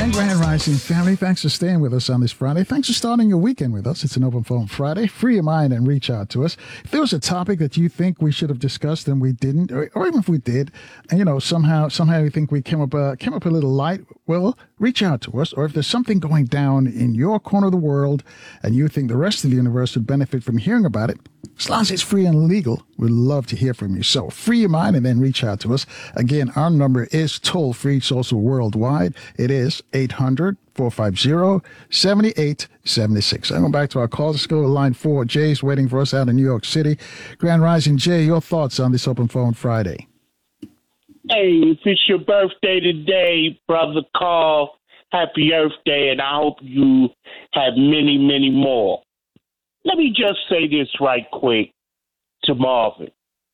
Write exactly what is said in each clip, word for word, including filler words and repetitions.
And Grand Rising family, thanks for staying with us on this Friday. Thanks for starting your weekend with us. It's an Open Phone Friday. Free your mind and reach out to us. If there was a topic that you think we should have discussed and we didn't, or, or even if we did, and you know somehow somehow you think we came up uh, came up a little light, well, reach out to us. Or if there's something going down in your corner of the world and you think the rest of the universe would benefit from hearing about it, as long as it's free and legal, we'd love to hear from you. So free your mind and then reach out to us. Again, our number is toll free. It's also worldwide. It is eight hundred, four five zero, seven eight seven six. I'm going back to our calls. Let's go to line four. Jay's waiting for us out in New York City. Grand Rising, Jay, your thoughts on this Open Phone Friday? Hey, if it's your birthday today, Brother Carl, happy Earth Day, and I hope you have many, many more. Let me just say this right quick to Marvin.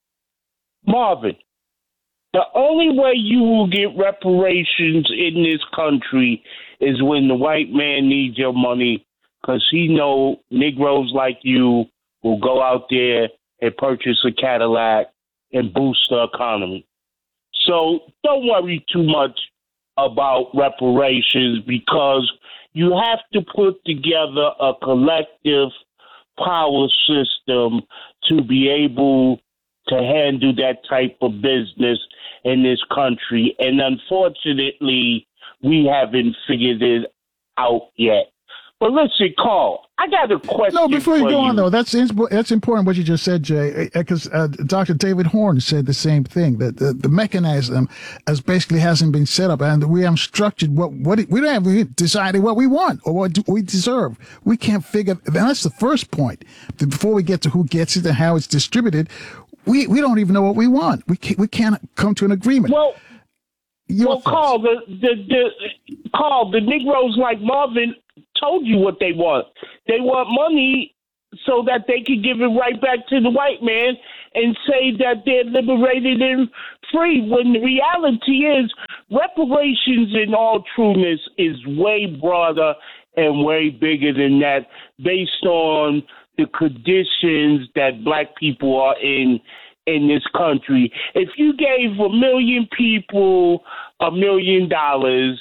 Marvin, the only way you will get reparations in this country is when the white man needs your money, because he know Negroes like you will go out there and purchase a Cadillac and boost the economy. So don't worry too much about reparations, because you have to put together a collective power system to be able to handle that type of business in this country. And unfortunately, we haven't figured it out yet. But listen, Carl, I got a question. No, before you for go you. on, though, that's that's important what you just said, Jay, because uh, Doctor David Horn said the same thing, that the, the mechanism as basically hasn't been set up, and we haven't structured what, what it, we don't have decided what we want or what we deserve. We can't figure, and that's the first point. Before we get to who gets it and how it's distributed, we, we don't even know what we want. We can't, we can't come to an agreement. Well, Your well thoughts. Carl, the, the, the, Carl, the Negroes like Marvin told you what they want. They want money so that they can give it right back to the white man and say that they're liberated and free, when the reality is reparations in all trueness is way broader and way bigger than that, based on the conditions that black people are in in this country. If you gave a million people a million dollars,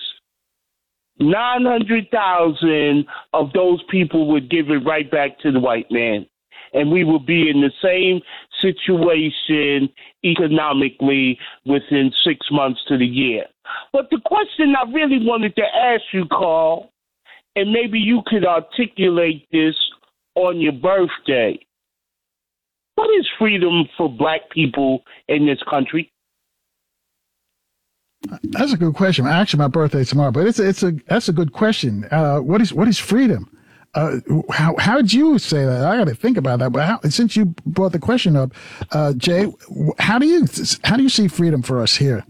nine hundred thousand of those people would give it right back to the white man. And we will be in the same situation economically within six months to the year. But the question I really wanted to ask you, Carl, and maybe you could articulate this on your birthday. What is freedom for black people in this country? That's a good question. Actually, my birthday is tomorrow, but it's it's a that's a good question. Uh, what is what is freedom? Uh, how how would you say that? I got to think about that. But how, since you brought the question up, uh, Jay, how do you how do you see freedom for us here?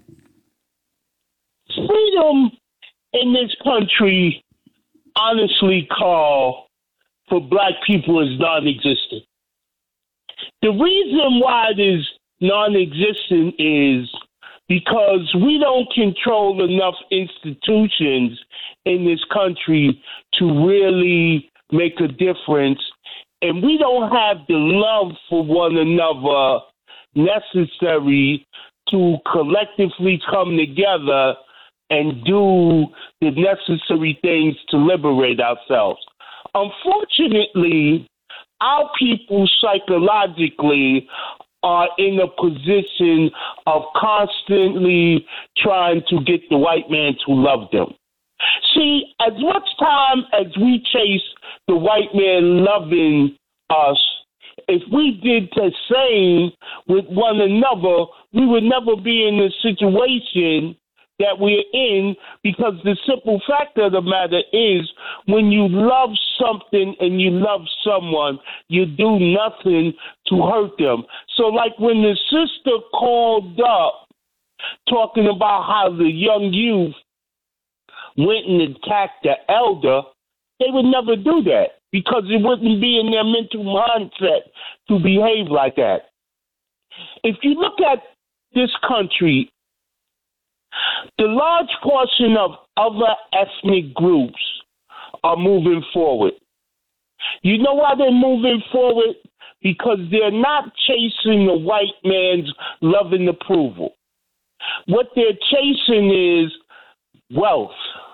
Freedom in this country, honestly, Carl, for black people is non-existent. The reason why it is non-existent is because we don't control enough institutions in this country to really make a difference. And we don't have the love for one another necessary to collectively come together and do the necessary things to liberate ourselves. Unfortunately, our people psychologically are in a position of constantly trying to get the white man to love them. See, as much time as we chase the white man loving us, if we did the same with one another, we would never be in the situation that we're in, because the simple fact of the matter is, when you love something and you love someone, you do nothing to hurt them. So like when the sister called up talking about how the young youth went and attacked the elder, they would never do that, because it wouldn't be in their mental mindset to behave like that. If you look at this country, the large portion of other ethnic groups are moving forward. You know why they're moving forward? Because they're not chasing the white man's love and approval. What they're chasing is wealth.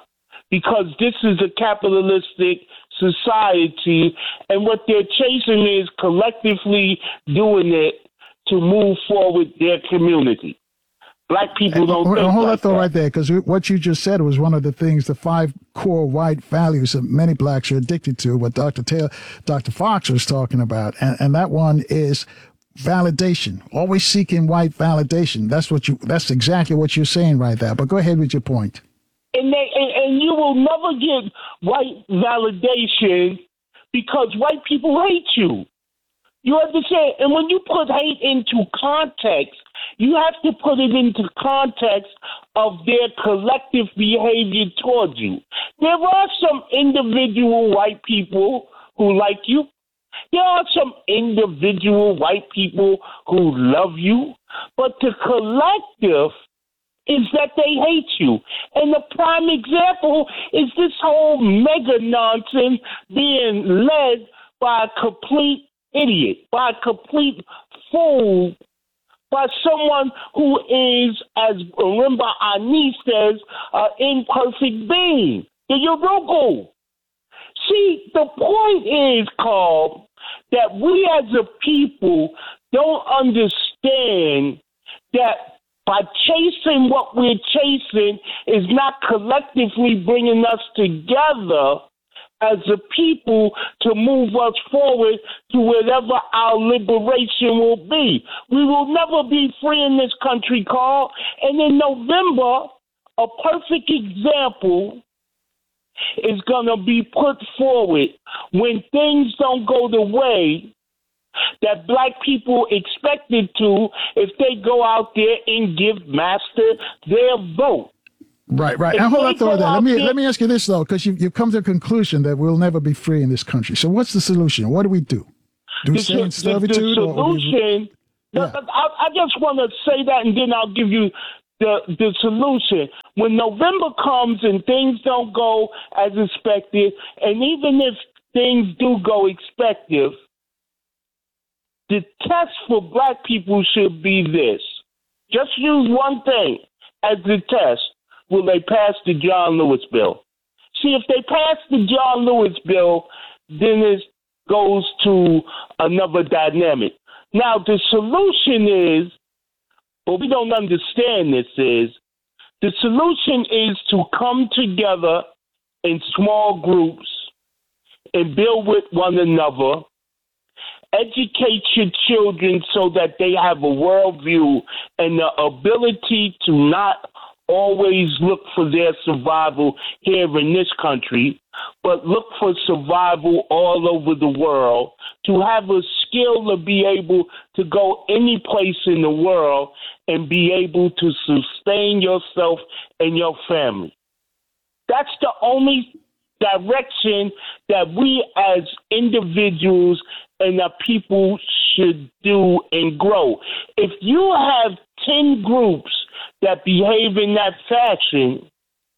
because this is a capitalistic society, and what they're chasing is collectively doing it to move forward their community. Black people don't well, think hold like that thought that. right there, because what you just said was one of the things, the five core white values that many blacks are addicted to, what Doctor Taylor, Doctor Fox was talking about. And, and that one is validation, always seeking white validation. That's what you, that's exactly what you're saying right there. But go ahead with your point. And, they, and, and you will never get white validation because white people hate you. You understand? And when you put hate into context, you have to put it into context of their collective behavior towards you. There are some individual white people who like you. There are some individual white people who love you. But the collective is that they hate you. And the prime example is this whole mega nonsense being led by a complete idiot, by a complete fool, by someone who is, as Marimba Ani says, an imperfect being, the Yoruba. See, the point is, Carl, that we as a people don't understand that by chasing what we're chasing is not collectively bringing us together as a people to move us forward to wherever our liberation will be. We will never be free in this country, Carl. And in November, a perfect example is going to be put forward when things don't go the way that black people expected to if they go out there and give Master their vote. Right, right. And hold on, thought that. Let me let me ask you this though, because you you've come to the conclusion that we'll never be free in this country. So what's the solution? What do we do? Do we stay in servitude? The solution. Yeah. I, I just want to say that, and then I'll give you the the solution. When November comes and things don't go as expected, and even if things do go expected, the test for black people should be this. Just use one thing as the test. Will they pass the John Lewis bill? See, if they pass the John Lewis bill, then it goes to another dynamic. Now, the solution is, what we don't understand this is, the solution is to come together in small groups and build with one another, educate your children so that they have a worldview and the ability to not always look for their survival here in this country, but look for survival all over the world, to have a skill to be able to go any place in the world and be able to sustain yourself and your family. That's the only direction that we as individuals and the people should do and grow. If you have ten groups that behave in that fashion,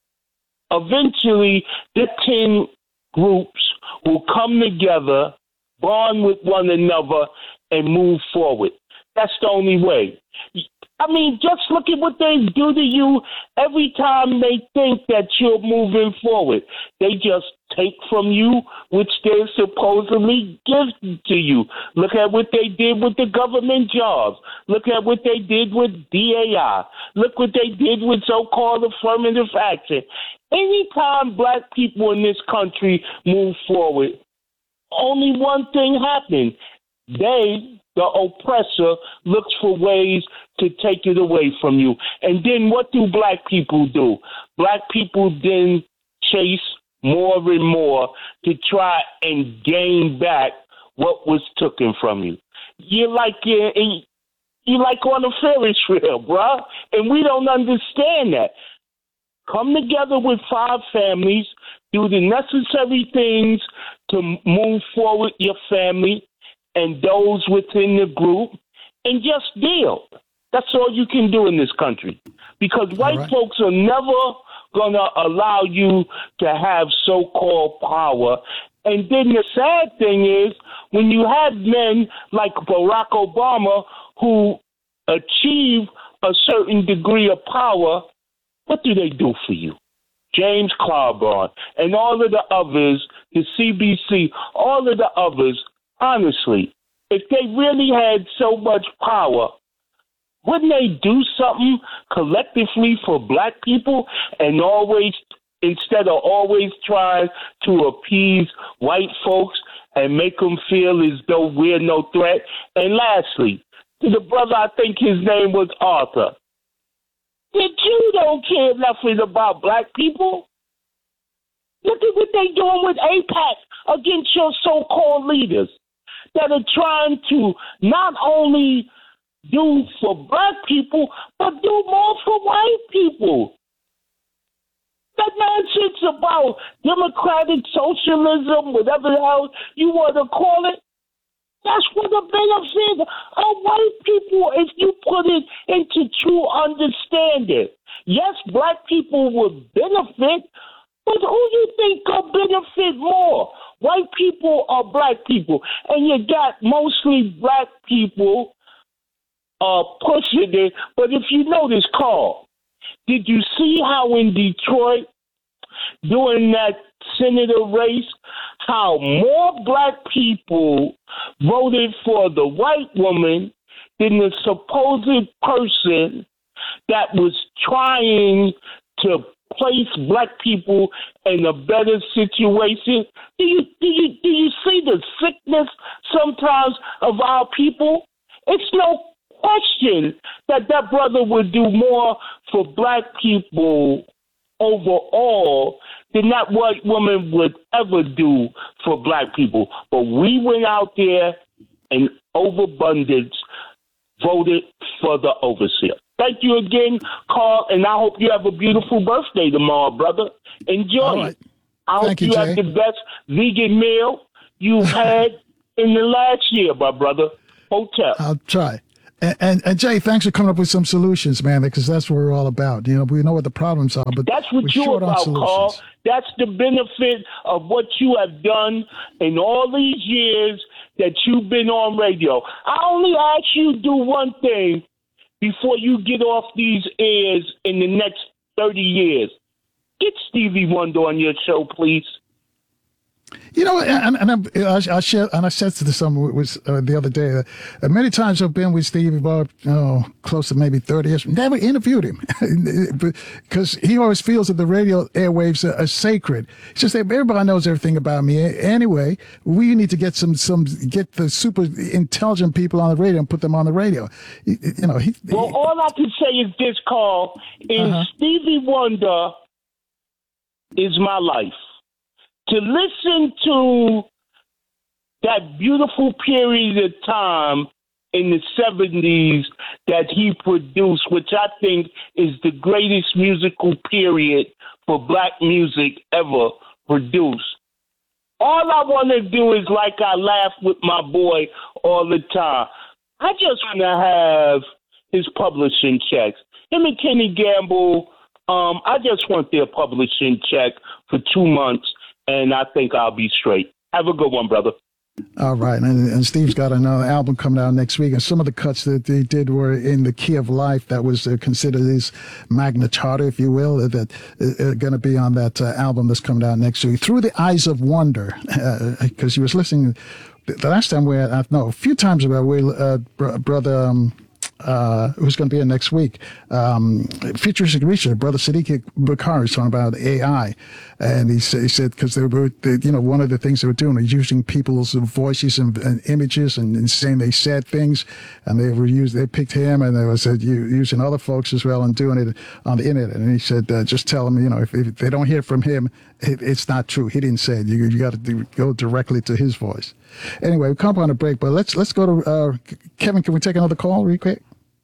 eventually the ten groups will come together, bond with one another, and move forward. That's the only way. I mean, just look at what they do to you every time they think that you're moving forward. They just take from you, which they're supposedly give to you. Look at what they did with the government jobs. Look at what they did with D A I. Look what they did with so-called affirmative action. Anytime black people in this country move forward, only one thing happens. They, the oppressor, looks for ways to take it away from you. And then what do black people do? Black people then chase more and more to try and gain back what was taken from you. You're like you're, you're like on a Ferris wheel, bruh, and we don't understand that. Come together with five families, do the necessary things to move forward your family and those within the group, and just deal. That's all you can do in this country, because white right. folks are never going to allow you to have so-called power. And then the sad thing is, when you have men like Barack Obama who achieve a certain degree of power, what do they do for you? James Clyburn, and all of the others, the C B C, all of the others, honestly, if they really had so much power, wouldn't they do something collectively for black people and always, instead of always trying to appease white folks and make them feel as though we're no threat? And lastly, to the brother, I think his name was Arthur, that you don't care nothing about black people. Look at what they're doing with AIPAC against your so-called leaders that are trying to not only do for black people, but do more for white people. That nonsense about democratic socialism, whatever the hell you want to call it, that's for the benefit of white people if you put it into true understanding. Yes, black people would benefit, but who do you think will benefit more? White people or black people? And you got mostly black people uh, pushing it. But if you notice, Carl, did you see how in Detroit, during that senator race, how more black people voted for the white woman than the supposed person that was trying to place black people in a better situation? Do you do you do you see the sickness sometimes of our people? It's no question that that brother would do more for black people overall than that white woman would ever do for black people. But we went out there and overabundance voted for the overseer. Thank you again, Carl, and I hope you have a beautiful birthday tomorrow, brother. Enjoy right. it. I Thank hope you, you, have the best vegan meal you've had in the last year, my brother. Hotel. I'll try. And, and, and Jay, thanks for coming up with some solutions, man, because that's what we're all about. You know, we know what the problems are, but that's what we're you're short on about, solutions. Carl. That's the benefit of what you have done in all these years that you've been on radio. I only ask you to do one thing before you get off these airs in the next thirty years. Get Stevie Wonder on your show, please. You know, and, and I, I, share, and I said to someone was uh, the other day, uh, many times I've been with Stevie Bob, oh, close to maybe thirty years, never interviewed him because he always feels that the radio airwaves are, are sacred. It's just that everybody knows everything about me anyway. We need to get some, some get the super intelligent people on the radio and put them on the radio. You, you know. He, well, he, all I can say is this, Carl, is uh-huh. Stevie Wonder is my life. To listen to that beautiful period of time in the seventies that he produced, which I think is the greatest musical period for black music ever produced. All I want to do is, like I laugh with my boy all the time, I just want to have his publishing checks. Him and Kenny Gamble, um, I just want their publishing check for two months. And I think I'll be straight. Have a good one, brother. All right. And, and Steve's got another album coming out next week. And some of the cuts that they did were in the key of life that was uh, considered his Magna Charta, if you will, that are uh, going to be on that uh, album that's coming out next week. Through the Eyes of Wonder, because uh, he was listening the last time we had, I know, a few times ago, we, uh, br- brother... Um, Uh, who's going to be in next week? Um, futuristic researcher, Brother Sadiq Bakari, is talking about A I, and he, say, he said because they were, they, you know, one of the things they were doing is using people's voices and, and images and, and saying they said things, and they were used. They picked him, and they were said using other folks as well and doing it on the internet. And he said, uh, just tell them, you know, if, if they don't hear from him, it, it's not true. He didn't say it. You, you got to go directly to his voice. Anyway, we come up on a break, but let's let's go to uh, Kevin. Can we take another call real quick?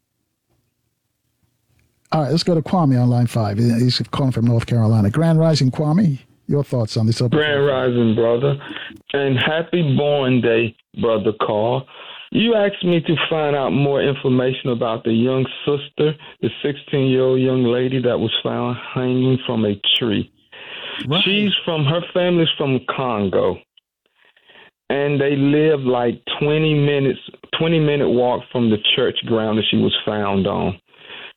All right, let's go to Kwame on line five. He's calling from North Carolina. Grand Rising, Kwame. Your thoughts on this? Grand Rising, brother. And happy born day, Brother Carl. You asked me to find out more information about the young sister, the sixteen-year-old young lady that was found hanging from a tree. Right. She's from, her family's from Congo. And they live like twenty minutes, twenty minute walk from the church ground that she was found on.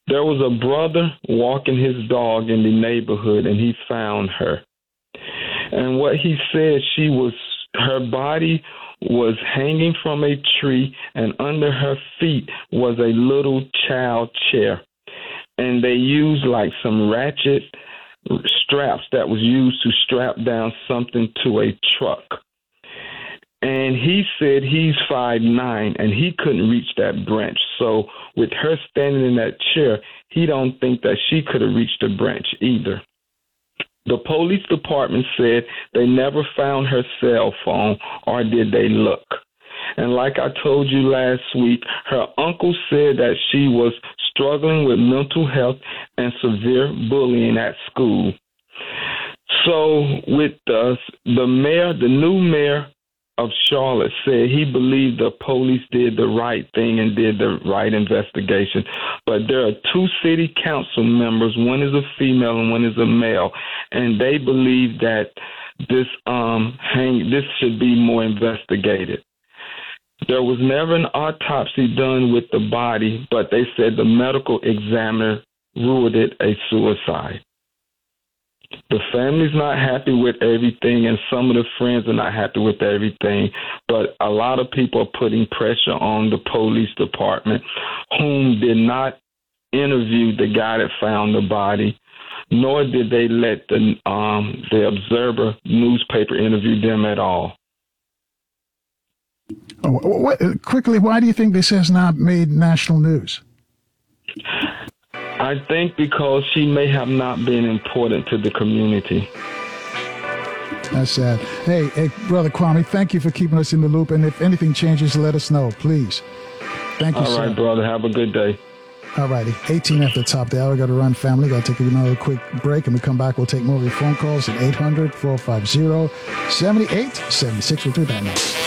There was a brother walking his dog in the neighborhood, and he found her. And what he said, she was, her body was hanging from a tree, and under her feet was a little child chair. And they used like some ratchet straps that was used to strap down something to a truck. And he said he's five nine and he couldn't reach that branch. So with her standing in that chair, he don't think that she could have reached the branch either. The police department said they never found her cell phone, or did they look? And like I told you last week, her uncle said that she was struggling with mental health and severe bullying at school. So with the, the mayor, the new mayor of Charlotte said he believed the police did the right thing and did the right investigation. But there are two city council members, one is a female and one is a male, and they believe that this um hang this should be more investigated. There was never an autopsy done with the body, but they said the medical examiner ruled it a suicide. The family's not happy with everything, and some of the friends are not happy with everything, but a lot of people are putting pressure on the police department, whom did not interview the guy that found the body, nor did they let the um, the Observer newspaper interview them at all. Oh, what, quickly, why do you think this has not made national news? I think because she may have not been important to the community. That's sad. Hey, hey, Brother Kwame, thank you for keeping us in the loop. And if anything changes, let us know, please. Thank you, All sir. right, brother. Have a good day. All righty. eighteen after the top of the hour. Got to run, family. Got to take another quick break. And we come back, we'll take more of your phone calls at eight hundred, four five zero, seven eight seven six. We'll do that next.